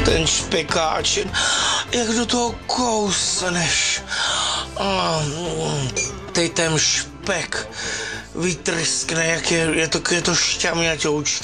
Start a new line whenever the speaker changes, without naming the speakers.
ten špekáč, jak do toho kousneš. Teď ten špek vytryskne, jak je to šťamňatoučký.